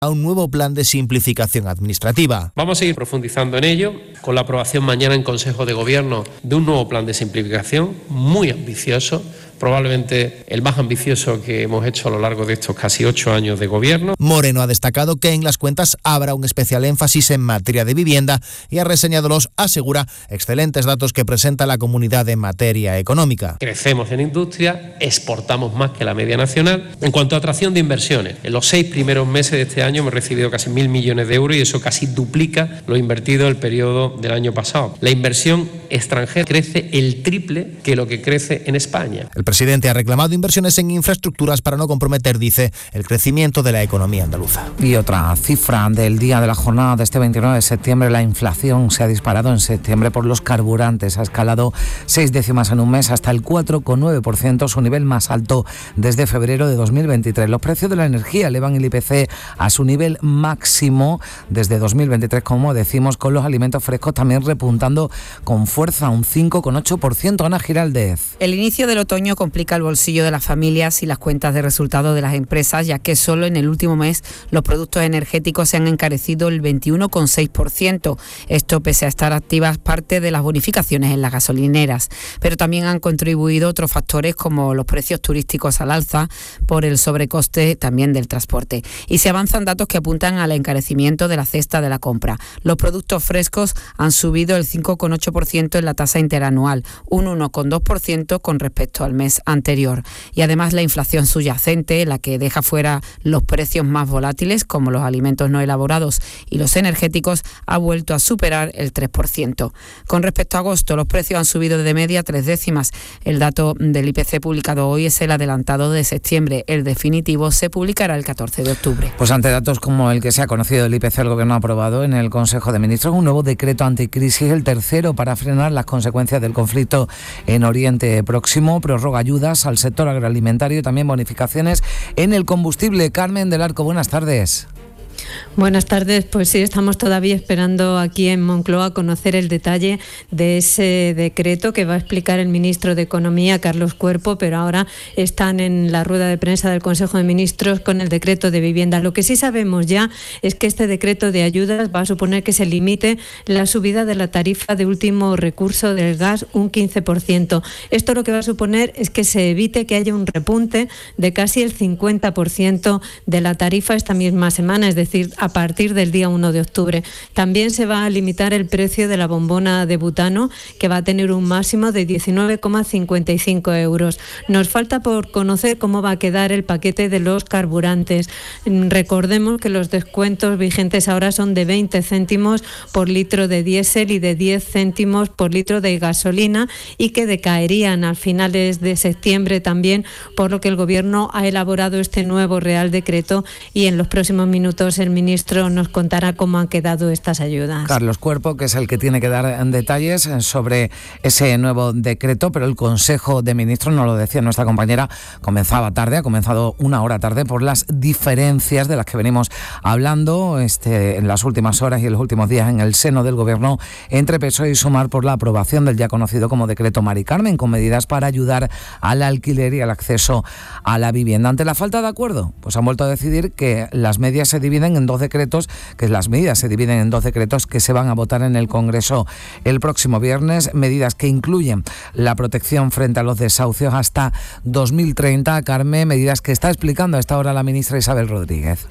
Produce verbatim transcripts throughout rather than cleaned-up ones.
a un nuevo plan de simplificación administrativa. Vamos a seguir profundizando en ello, con la aprobación mañana en Consejo de Gobierno de un nuevo plan de simplificación muy ambicioso, probablemente el más ambicioso que hemos hecho a lo largo de estos casi ocho años de gobierno. Moreno ha destacado que en las cuentas habrá un especial énfasis en materia de vivienda y ha reseñado los, asegura, excelentes datos que presenta la comunidad en materia económica. Crecemos en industria, exportamos más que la media nacional. En cuanto a atracción de inversiones, en los seis primeros meses de este año hemos recibido casi mil millones de euros y eso casi duplica lo invertido el periodo del año pasado. La inversión extranjera crece el triple que lo que crece en España. El El presidente ha reclamado inversiones en infraestructuras para no comprometer, dice, el crecimiento de la economía andaluza. Y otra cifra del día de la jornada de este veintinueve de septiembre, la inflación se ha disparado en septiembre por los carburantes. Ha escalado seis décimas en un mes hasta el cuatro coma nueve por ciento, su nivel más alto desde febrero de dos mil veintitrés. Los precios de la energía elevan el I P C a su nivel máximo desde dos mil veintitrés, como decimos, con los alimentos frescos también repuntando con fuerza, un cinco coma ocho por ciento. Ana Giraldez. El inicio del otoño complica el bolsillo de las familias y las cuentas de resultados de las empresas, ya que solo en el último mes los productos energéticos se han encarecido el veintiuno coma seis por ciento. Esto pese a estar activas parte de las bonificaciones en las gasolineras. Pero también han contribuido otros factores como los precios turísticos al alza por el sobrecoste también del transporte. Y se avanzan datos que apuntan al encarecimiento de la cesta de la compra. Los productos frescos han subido el cinco coma ocho por ciento en la tasa interanual, un uno coma dos por ciento con respecto al mes anterior. Y además la inflación subyacente, la que deja fuera los precios más volátiles como los alimentos no elaborados y los energéticos, ha vuelto a superar el tres por ciento. Con respecto a agosto, los precios han subido de media tres décimas. El dato del I P C publicado hoy es el adelantado de septiembre. El definitivo se publicará el catorce de octubre. Pues ante datos como el que se ha conocido del I P C, el Gobierno ha aprobado en el Consejo de Ministros un nuevo decreto anticrisis, el tercero para frenar las consecuencias del conflicto en Oriente Próximo. Prorroga ayudas al sector agroalimentario y también bonificaciones en el combustible. Carmen del Arco, buenas tardes. Buenas tardes, pues sí, estamos todavía esperando aquí en Moncloa conocer el detalle de ese decreto que va a explicar el ministro de Economía, Carlos Cuerpo, pero ahora están en la rueda de prensa del Consejo de Ministros con el decreto de vivienda. Lo que sí sabemos ya es que este decreto de ayudas va a suponer que se limite la subida de la tarifa de último recurso del gas un quince por ciento. Esto lo que va a suponer es que se evite que haya un repunte de casi el cincuenta por ciento de la tarifa esta misma semana, es decir, a partir del día uno de octubre. También se va a limitar el precio de la bombona de butano, que va a tener un máximo de diecinueve coma cincuenta y cinco euros. Nos falta por conocer cómo va a quedar el paquete de los carburantes. Recordemos que los descuentos vigentes ahora son de veinte céntimos por litro de diésel y de diez céntimos por litro de gasolina, y que decaerían a finales de septiembre también, por lo que el Gobierno ha elaborado este nuevo Real Decreto, y en los próximos minutos el ministro nos contará cómo han quedado estas ayudas. Carlos Cuerpo, que es el que tiene que dar detalles sobre ese nuevo decreto, pero el Consejo de Ministros, nos lo decía nuestra compañera, comenzaba tarde, ha comenzado una hora tarde por las diferencias de las que venimos hablando este, en las últimas horas y en los últimos días en el seno del Gobierno entre P S O E y Sumar por la aprobación del ya conocido como decreto Mari Carmen, con medidas para ayudar al alquiler y al acceso a la vivienda. Ante la falta de acuerdo, pues han vuelto a decidir que las medidas se dividen en dos decretos, que las medidas se dividen en dos decretos que se van a votar en el Congreso el próximo viernes, medidas que incluyen la protección frente a los desahucios hasta dos mil treinta, Carmen, medidas que está explicando a esta hora la ministra Isabel Rodríguez.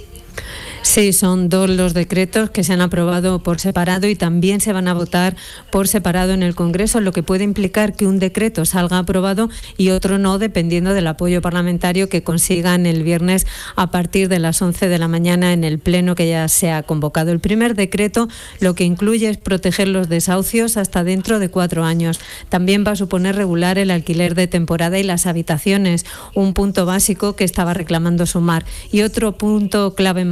Sí, son dos los decretos que se han aprobado por separado y también se van a votar por separado en el Congreso, lo que puede implicar que un decreto salga aprobado y otro no, dependiendo del apoyo parlamentario que consigan el viernes a partir de las once de la mañana en el Pleno que ya se ha convocado. El primer decreto lo que incluye es proteger los desahucios hasta dentro de cuatro años. También va a suponer regular el alquiler de temporada y las habitaciones, un punto básico que estaba reclamando Sumar. Y otro punto clave más que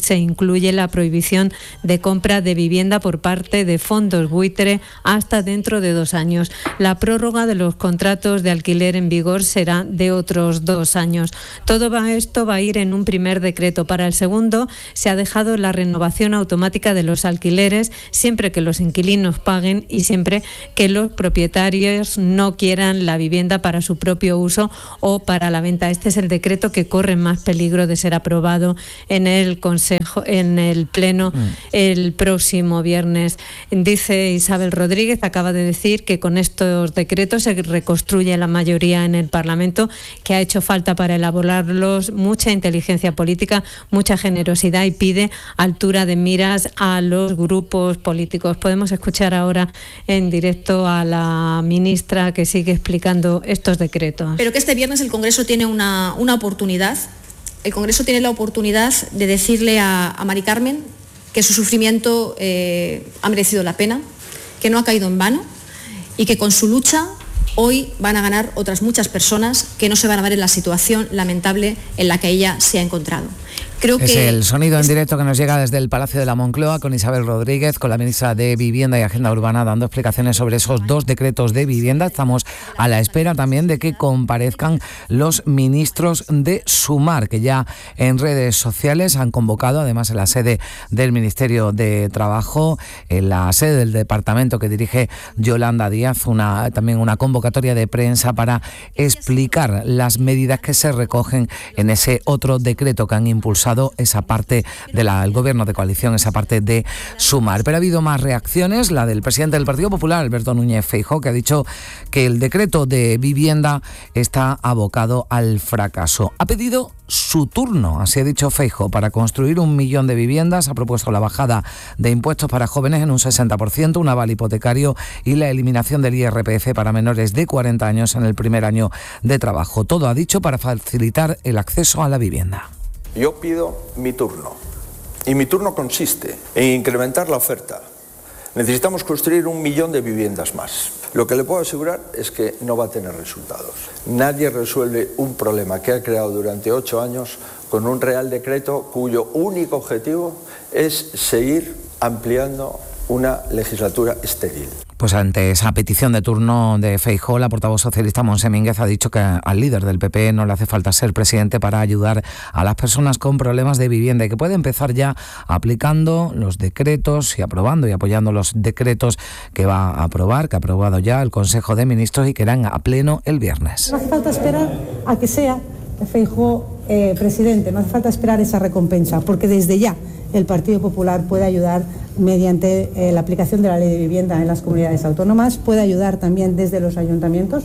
se incluye la prohibición de compra de vivienda por parte de fondos buitre hasta dentro de dos años. La prórroga de los contratos de alquiler en vigor será de otros dos años. Todo esto va a ir en un primer decreto. Para el segundo se ha dejado la renovación automática de los alquileres siempre que los inquilinos paguen y siempre que los propietarios no quieran la vivienda para su propio uso o para la venta. Este es el decreto que corre más peligro de ser aprobado en el Consejo, en el Pleno mm. el próximo viernes. Dice Isabel Rodríguez, acaba de decir que con estos decretos se reconstruye la mayoría en el Parlamento, que ha hecho falta para elaborarlos mucha inteligencia política, mucha generosidad y pide altura de miras a los grupos políticos. Podemos escuchar ahora en directo a la ministra que sigue explicando estos decretos. Pero que este viernes el Congreso tiene una, una oportunidad. El Congreso tiene la oportunidad de decirle a, a Mari Carmen que su sufrimiento eh, ha merecido la pena, que no ha caído en vano y que con su lucha hoy van a ganar otras muchas personas que no se van a ver en la situación lamentable en la que ella se ha encontrado. Creo es que el sonido en directo que nos llega desde el Palacio de la Moncloa con Isabel Rodríguez, con la ministra de Vivienda y Agenda Urbana, dando explicaciones sobre esos dos decretos de vivienda. Estamos a la espera también de que comparezcan los ministros de Sumar, que ya en redes sociales han convocado, además en la sede del Ministerio de Trabajo, en la sede del departamento que dirige Yolanda Díaz, una, también una convocatoria de prensa para explicar las medidas que se recogen en ese otro decreto que han impulsado esa parte del gobierno de coalición, esa parte de Sumar. Pero ha habido más reacciones, la del presidente del Partido Popular, Alberto Núñez Feijóo, que ha dicho que el decreto de vivienda está abocado al fracaso. Ha pedido su turno, así ha dicho Feijóo, para construir un millón de viviendas. Ha propuesto la bajada de impuestos para jóvenes en un sesenta por ciento, un aval hipotecario y la eliminación del I R P F para menores de cuarenta años en el primer año de trabajo. Todo, ha dicho, para facilitar el acceso a la vivienda. Yo pido mi turno, y mi turno consiste en incrementar la oferta. Necesitamos construir un millón de viviendas más. Lo que le puedo asegurar es que no va a tener resultados. Nadie resuelve un problema que ha creado durante ocho años con un real decreto cuyo único objetivo es seguir ampliando una legislatura estéril. Pues ante esa petición de turno de Feijóo, la portavoz socialista Montse Mínguez ha dicho que al líder del P P no le hace falta ser presidente para ayudar a las personas con problemas de vivienda y que puede empezar ya aplicando los decretos y aprobando y apoyando los decretos que va a aprobar, que ha aprobado ya el Consejo de Ministros y que irán a pleno el viernes. No hace falta esperar a que sea Feijóo eh, presidente, no hace falta esperar esa recompensa, porque desde ya el Partido Popular puede ayudar mediante eh, la aplicación de la ley de vivienda en las comunidades autónomas, puede ayudar también desde los ayuntamientos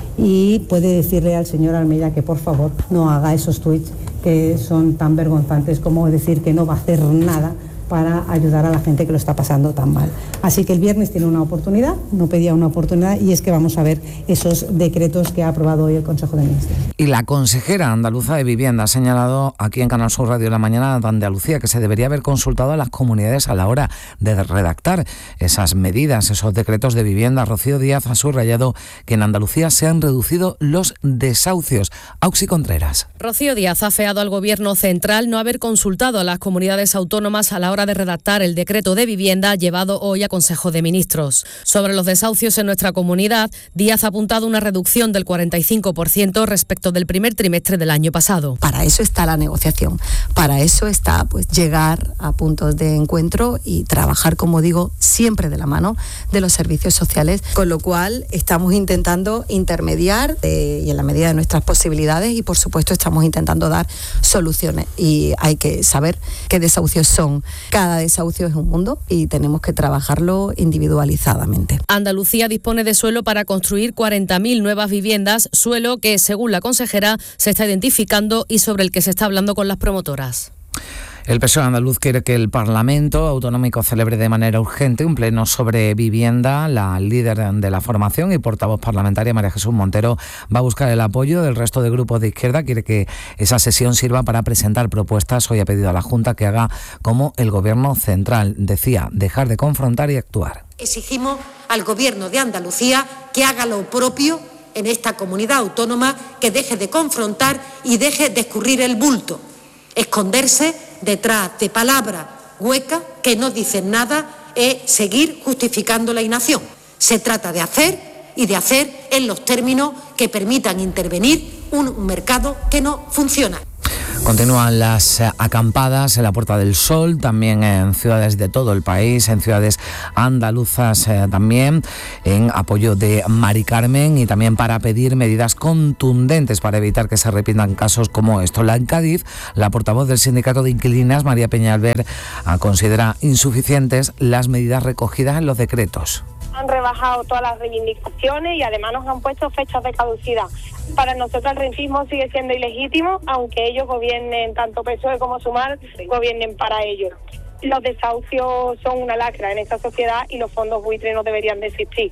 y puede decirle al señor Almeida que por favor no haga esos tuits que son tan vergonzantes como decir que no va a hacer nada para ayudar a la gente que lo está pasando tan mal. Así que el viernes tiene una oportunidad, no pedía una oportunidad, y es que vamos a ver esos decretos que ha aprobado hoy el Consejo de Ministros. Y la consejera andaluza de Vivienda ha señalado aquí en Canal Sur Radio La Mañana de Andalucía que se debería haber consultado a las comunidades a la hora de redactar esas medidas, esos decretos de vivienda. Rocío Díaz ha subrayado que en Andalucía se han reducido los desahucios. Auxi Contreras. Rocío Díaz ha afeado al Gobierno central no haber consultado a las comunidades autónomas a la hora de redactar el decreto de vivienda llevado hoy a Consejo de Ministros. Sobre los desahucios en nuestra comunidad, Díaz ha apuntado una reducción del cuarenta y cinco por ciento respecto del primer trimestre del año pasado. Para eso está la negociación, para eso está pues llegar a puntos de encuentro y trabajar, como digo, siempre de la mano de los servicios sociales, con lo cual estamos intentando intermediar eh, y en la medida de nuestras posibilidades, y por supuesto estamos intentando dar soluciones, y hay que saber qué desahucios son. Cada desahucio es un mundo y tenemos que trabajarlo individualizadamente. Andalucía dispone de suelo para construir cuarenta mil nuevas viviendas, suelo que, según la consejera, se está identificando y sobre el que se está hablando con las promotoras. El P S O E andaluz quiere que el Parlamento Autonómico celebre de manera urgente un pleno sobre vivienda. La líder de la formación y portavoz parlamentaria, María Jesús Montero, va a buscar el apoyo del resto de grupos de izquierda. Quiere que esa sesión sirva para presentar propuestas. Hoy ha pedido a la Junta que haga como el Gobierno central. Decía, dejar de confrontar y actuar. Exigimos al Gobierno de Andalucía que haga lo propio en esta comunidad autónoma, que deje de confrontar y deje de escurrir el bulto. Esconderse detrás de palabras huecas que no dicen nada es seguir justificando la inacción. Se trata de hacer y de hacer en los términos que permitan intervenir un mercado que no funciona. Continúan las acampadas en la Puerta del Sol, también en ciudades de todo el país, en ciudades andaluzas eh, también, en apoyo de Mari Carmen y también para pedir medidas contundentes para evitar que se repitan casos como esto. La en Cádiz, la portavoz del Sindicato de Inquilinas, María Peñalver, considera insuficientes las medidas recogidas en los decretos. Han rebajado todas las reivindicaciones y además nos han puesto fechas de caducidad. Para nosotros el rentismo sigue siendo ilegítimo, aunque ellos gobiernen, tanto P S O E como Sumar, gobiernen para ellos. Los desahucios son una lacra en esta sociedad y los fondos buitre no deberían de existir.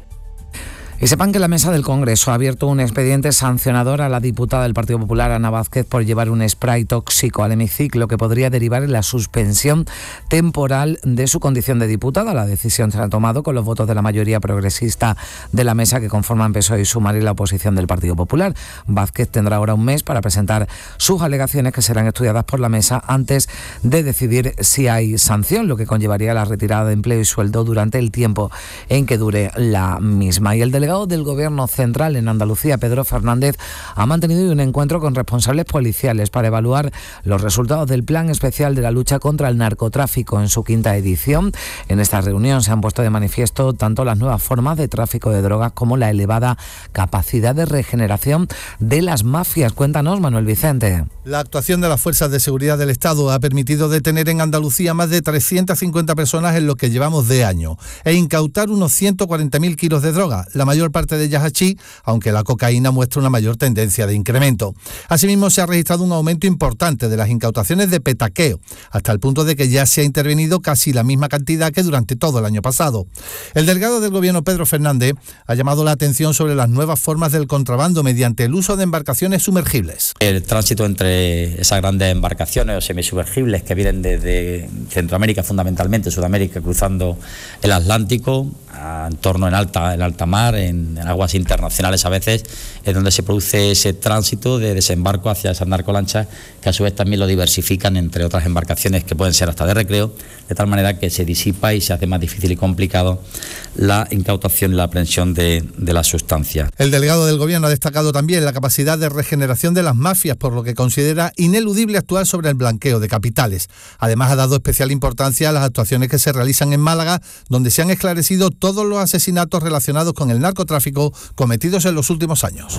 Y sepan que la mesa del Congreso ha abierto un expediente sancionador a la diputada del Partido Popular, Ana Vázquez, por llevar un spray tóxico al hemiciclo que podría derivar en la suspensión temporal de su condición de diputada. La decisión se ha tomado con los votos de la mayoría progresista de la mesa que conforman P S O E y Sumar y la oposición del Partido Popular. Vázquez tendrá ahora un mes para presentar sus alegaciones que serán estudiadas por la mesa antes de decidir si hay sanción, lo que conllevaría la retirada de empleo y sueldo durante el tiempo en que dure la misma. Y el delegado del Gobierno Central en Andalucía, Pedro Fernández, ha mantenido un encuentro con responsables policiales para evaluar los resultados del Plan Especial de la Lucha contra el Narcotráfico en su quinta edición. En esta reunión se han puesto de manifiesto tanto las nuevas formas de tráfico de drogas como la elevada capacidad de regeneración de las mafias. Cuéntanos, Manuel Vicente. La actuación de las fuerzas de seguridad del Estado ha permitido detener en Andalucía más de trescientas cincuenta personas en lo que llevamos de año e incautar unos ciento cuarenta mil kilos de droga, la mayor parte de ellas hachís, aunque la cocaína muestra una mayor tendencia de incremento. Asimismo, se ha registrado un aumento importante de las incautaciones de petaqueo, hasta el punto de que ya se ha intervenido casi la misma cantidad que durante todo el año pasado. El delegado del Gobierno, Pedro Fernández, ha llamado la atención sobre las nuevas formas del contrabando mediante el uso de embarcaciones sumergibles. El tránsito entre esas grandes embarcaciones o semisumergibles que vienen desde Centroamérica, fundamentalmente Sudamérica, cruzando el Atlántico, en torno en alta, en alta mar, en, en aguas internacionales a veces, es donde se produce ese tránsito de desembarco hacia esas narcolanchas, que a su vez también lo diversifican entre otras embarcaciones que pueden ser hasta de recreo, de tal manera que se disipa y se hace más difícil y complicado la incautación y la aprehensión de, de la sustancia. El delegado del Gobierno ha destacado también la capacidad de regeneración de las mafias, por lo que considera ineludible actuar sobre el blanqueo de capitales. Además, ha dado especial importancia a las actuaciones que se realizan en Málaga, donde se han esclarecido todos los asesinatos relacionados con el narcotráfico cometidos en los últimos años.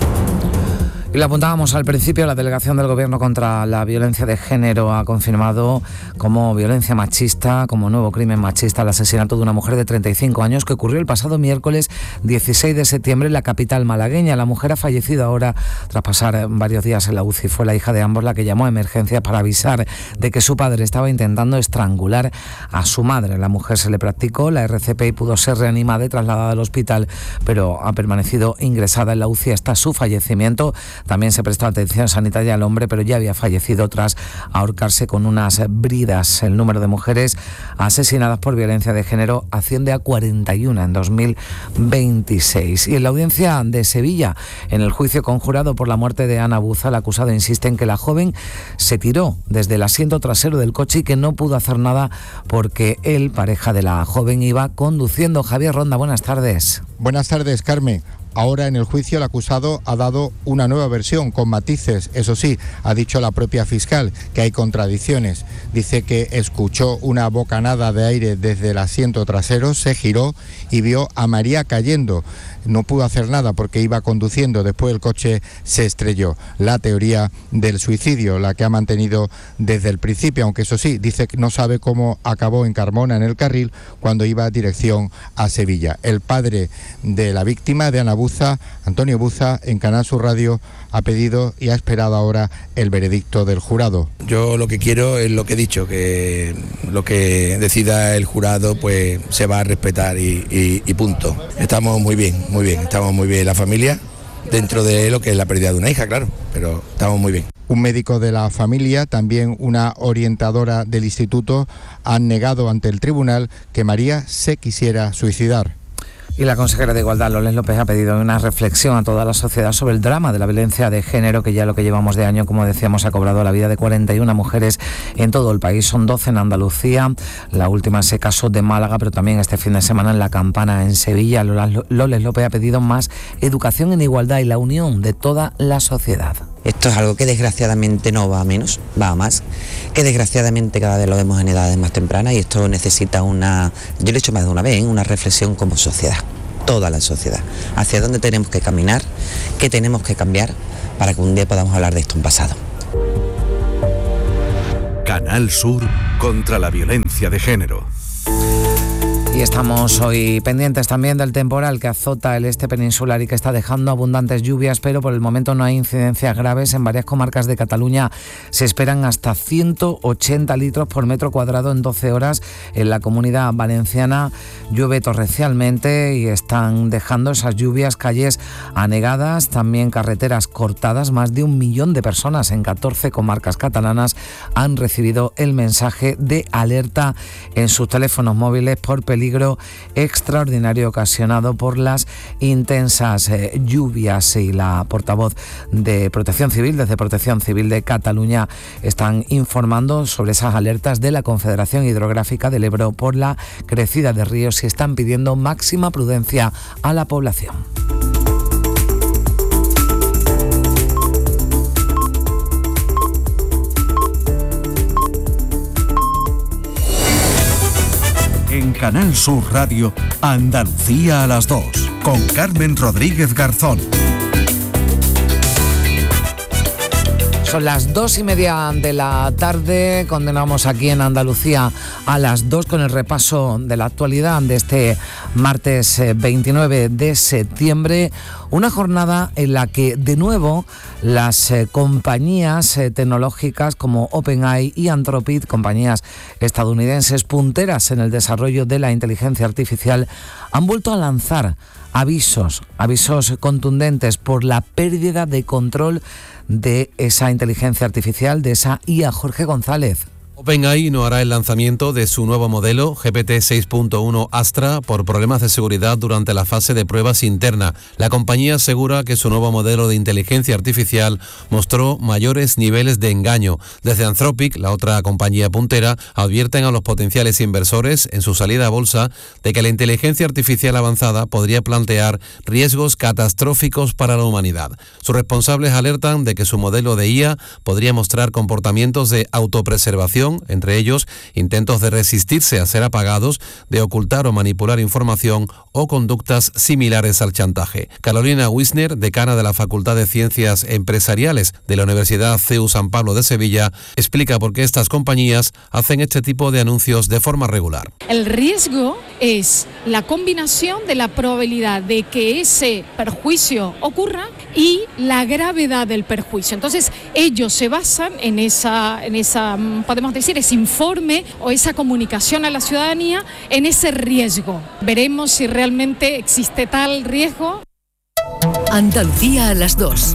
Y lo apuntábamos al principio, la Delegación del Gobierno contra la Violencia de Género ha confirmado como violencia machista, como nuevo crimen machista, el asesinato de una mujer de treinta y cinco años que ocurrió el pasado miércoles dieciséis de septiembre en la capital malagueña. La mujer ha fallecido ahora tras pasar varios días en la U C I. Fue la hija de ambos la que llamó a emergencias para avisar de que su padre estaba intentando estrangular a su madre. La mujer se le practicó la R C P y pudo ser reanimada y trasladada al hospital, pero ha permanecido ingresada en la U C I hasta su fallecimiento. También se prestó atención sanitaria al hombre, pero ya había fallecido tras ahorcarse con unas bridas. El número de mujeres asesinadas por violencia de género asciende a cuarenta y uno en dos mil veintiséis. Y en la audiencia de Sevilla, en el juicio conjurado por la muerte de Ana Buza, el acusado insiste en que la joven se tiró desde el asiento trasero del coche y que no pudo hacer nada porque él, pareja de la joven, iba conduciendo. Javier Ronda, buenas tardes. Buenas tardes, Carmen. Ahora en el juicio el acusado ha dado una nueva versión con matices. Eso sí, ha dicho la propia fiscal que hay contradicciones. Dice que escuchó una bocanada de aire desde el asiento trasero, se giró y vio a María cayendo. No pudo hacer nada porque iba conduciendo, después el coche se estrelló. La teoría del suicidio, la que ha mantenido desde el principio, aunque eso sí, dice que no sabe cómo acabó en Carmona en el carril cuando iba dirección a Sevilla. El padre de la víctima, de Ana Buza, Antonio Buza, en Canal Sur Radio, ha pedido y ha esperado ahora el veredicto del jurado. Yo lo que quiero es lo que he dicho, que lo que decida el jurado pues se va a respetar y, y, y punto. Estamos muy bien, muy bien, estamos muy bien la familia, dentro de lo que es la pérdida de una hija, claro, pero estamos muy bien. Un médico de la familia, también una orientadora del instituto, han negado ante el tribunal que María se quisiera suicidar. Y la consejera de Igualdad, Loles López, ha pedido una reflexión a toda la sociedad sobre el drama de la violencia de género, que ya lo que llevamos de año, como decíamos, ha cobrado la vida de cuarenta y una mujeres en todo el país. Son doce en Andalucía, la última se casó de Málaga, pero también este fin de semana en La Campana, en Sevilla. Loles López ha pedido más educación en igualdad y la unión de toda la sociedad. Esto es algo que desgraciadamente no va a menos, va a más, que desgraciadamente cada vez lo vemos en edades más tempranas, y esto necesita una, yo lo he hecho más de una vez, una reflexión como sociedad, toda la sociedad, hacia dónde tenemos que caminar, qué tenemos que cambiar para que un día podamos hablar de esto en pasado. Canal Sur contra la violencia de género. Y estamos hoy pendientes también del temporal que azota el este peninsular y que está dejando abundantes lluvias, pero por el momento no hay incidencias graves. En varias comarcas de Cataluña se esperan hasta ciento ochenta litros por metro cuadrado en doce horas. En la Comunidad Valenciana llueve torrencialmente y están dejando esas lluvias calles anegadas, también carreteras cortadas. Más de un millón de personas en catorce comarcas catalanas han recibido el mensaje de alerta en sus teléfonos móviles por peligro peligro extraordinario ocasionado por las intensas eh, lluvias. Y la portavoz de Protección Civil, desde Protección Civil de Cataluña, están informando sobre esas alertas de la Confederación Hidrográfica del Ebro por la crecida de ríos y están pidiendo máxima prudencia a la población. En Canal Sur Radio, Andalucía a las dos, con Carmen Rodríguez Garzón. Son las dos y media de la tarde, condenamos aquí en Andalucía a las dos con el repaso de la actualidad de este martes veintinueve de septiembre, una jornada en la que de nuevo las eh, compañías eh, tecnológicas como OpenAI y Anthropic, compañías estadounidenses punteras en el desarrollo de la inteligencia artificial, han vuelto a lanzar avisos, avisos contundentes por la pérdida de control de esa inteligencia artificial, de esa I A. Jorge González. OpenAI no hará el lanzamiento de su nuevo modelo G P T seis punto uno Astra por problemas de seguridad durante la fase de pruebas interna. La compañía asegura que su nuevo modelo de inteligencia artificial mostró mayores niveles de engaño. Desde Anthropic, la otra compañía puntera, advierten a los potenciales inversores en su salida a bolsa de que la inteligencia artificial avanzada podría plantear riesgos catastróficos para la humanidad. Sus responsables alertan de que su modelo de I A podría mostrar comportamientos de autopreservación, entre ellos intentos de resistirse a ser apagados, de ocultar o manipular información o conductas similares al chantaje. Carolina Wisner, decana de la Facultad de Ciencias Empresariales de la Universidad C E U San Pablo de Sevilla, explica por qué estas compañías hacen este tipo de anuncios de forma regular. El riesgo es la combinación de la probabilidad de que ese perjuicio ocurra y la gravedad del perjuicio. Entonces, ellos se basan en esa, en esa, podemos decir, ese informe o esa comunicación a la ciudadanía en ese riesgo. Veremos si realmente existe tal riesgo. Andalucía a las dos.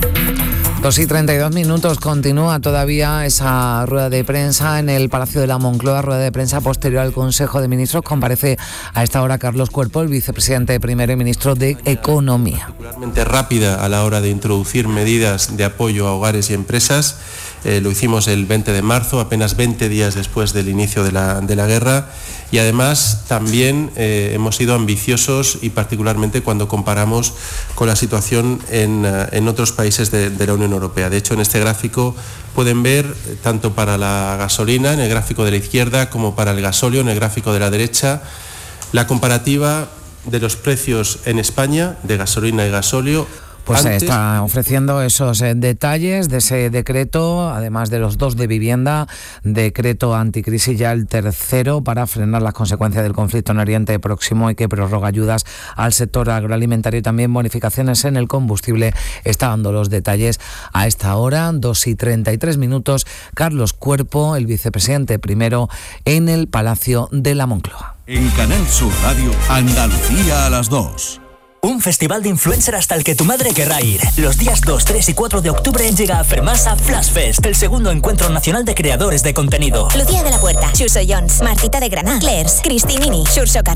Dos y treinta y dos minutos, continúa todavía esa rueda de prensa en el Palacio de la Moncloa, rueda de prensa posterior al Consejo de Ministros. Comparece a esta hora Carlos Cuerpo, el vicepresidente primero y ministro de Economía. Particularmente rápida a la hora de introducir medidas de apoyo a hogares y empresas. Eh, lo hicimos el veinte de marzo, apenas veinte días después del inicio de la, de la guerra, y además también eh, hemos sido ambiciosos, y particularmente cuando comparamos con la situación en, en otros países de, de la Unión Europea. De hecho, en este gráfico pueden ver, tanto para la gasolina, en el gráfico de la izquierda, como para el gasóleo, en el gráfico de la derecha, la comparativa de los precios en España de gasolina y gasóleo. Pues Antes... está ofreciendo esos eh, detalles de ese decreto, además de los dos de vivienda, decreto anticrisis, ya el tercero para frenar las consecuencias del conflicto en Oriente Próximo y que prorroga ayudas al sector agroalimentario y también bonificaciones en el combustible. Está dando los detalles a esta hora, dos y treinta y tres minutos, Carlos Cuerpo, el vicepresidente primero, en el Palacio de la Moncloa. En Canal Sur Radio, Andalucía a las dos. Un festival de influencer hasta el que tu madre querrá ir. Los días dos, tres y cuatro de octubre llega a Fermasa Flash Fest, el segundo encuentro nacional de creadores de contenido. Lucía de la Puerta, Xuso Jones, Marcita de Granada, Clairs, Cristinini, Xurxo Car